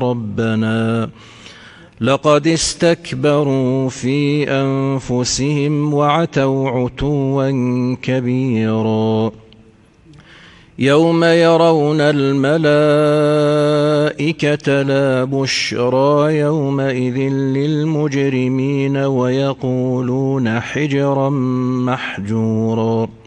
ربنا لقد استكبروا في أنفسهم وعتوا عتوا كبيرا يوم يرون الملائكة لا بشرى يومئذ للمجرمين ويقولون حجرا محجورا